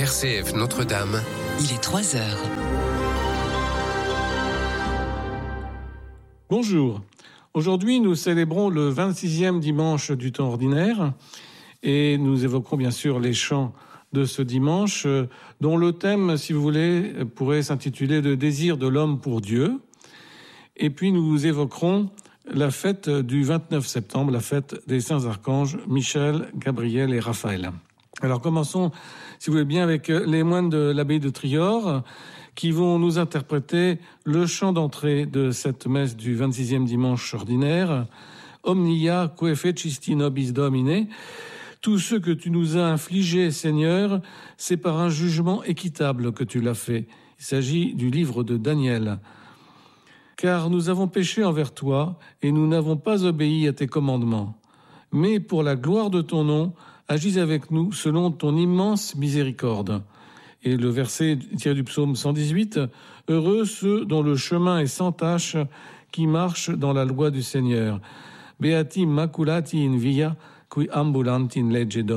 RCF Notre-Dame. Il est 3 heures. Bonjour. Aujourd'hui, nous célébrons le 26e dimanche du temps ordinaire et nous évoquerons bien sûr les chants de ce dimanche dont le thème, si vous voulez, pourrait s'intituler « Le désir de l'homme pour Dieu ». Et puis nous évoquerons la fête du 29 septembre, la fête des saints archanges Michel, Gabriel et Raphaël. Alors commençons, si vous voulez bien, avec les moines de l'abbaye de Trior qui vont nous interpréter le chant d'entrée de cette messe du 26e dimanche ordinaire. Omnia que fecisti nobis Domine. Tout ce que tu nous as infligé, Seigneur, c'est par un jugement équitable que tu l'as fait. Il s'agit du livre de Daniel. Car nous avons péché envers toi et nous n'avons pas obéi à tes commandements. Mais pour la gloire de ton nom, agis avec nous selon ton immense miséricorde. Et le verset tiré du psaume 118, « Heureux ceux dont le chemin est sans tache, qui marchent dans la loi du Seigneur. Beati maculati in via, qui ambulant in legge Domini. »